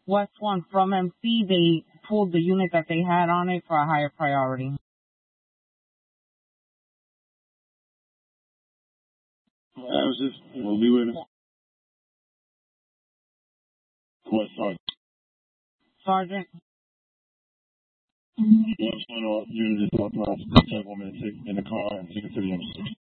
West 1 from MC, they pulled the unit that they had on it for a higher priority. I was just, we'll be with us. What, Sergeant? Sergeant? What's going on? You just authorized to take woman in the car and take it to the MC.